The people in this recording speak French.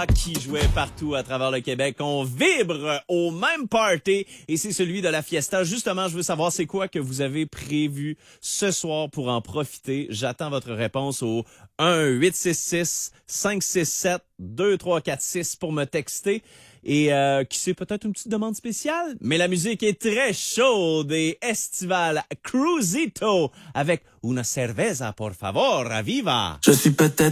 Viva qui jouait partout à travers le Québec. On vibre au même party et c'est celui de la fiesta. Justement, je veux savoir c'est quoi que vous avez prévu ce soir pour en profiter. J'attends votre réponse au 1-866-567-2346 pour me texter. Et qui c'est peut-être une petite demande spéciale, mais la musique est très chaude et estivale. Cruisito avec Una cerveza, por favor, viva! Je suis peut-être